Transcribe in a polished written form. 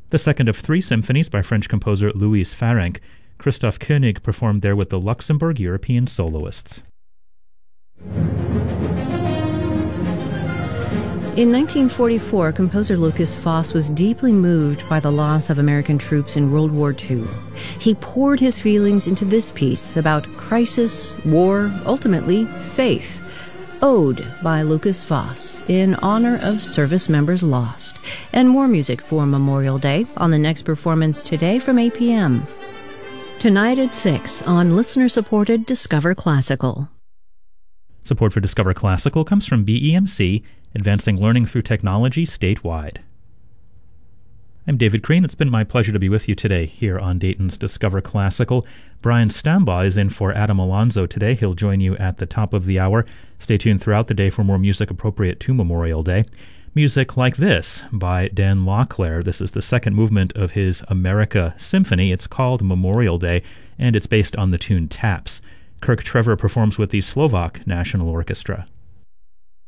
The second of three symphonies by French composer Louis Ferenc. Christoph Koenig performed there with the Luxembourg European Soloists. In 1944, composer Lukas Foss was deeply moved by the loss of American troops in World War II. He poured his feelings into this piece about crisis, war, ultimately faith. Ode by Lukas Foss in honor of service members lost. And more music for Memorial Day on the next performance today from 8 p.m. Tonight at 6 on listener-supported Discover Classical. Support for Discover Classical comes from BEMC, advancing learning through technology statewide. I'm David Crean. It's been my pleasure to be with you today here on Dayton's Discover Classical. Brian Stambaugh is in for Adam Alonzo today. He'll join you at the top of the hour. Stay tuned throughout the day for more music appropriate to Memorial Day. Music like this by Dan Locklear. This is the second movement of his America Symphony. It's called Memorial Day, and it's based on the tune Taps. Kirk Trevor performs with the Slovak National Orchestra.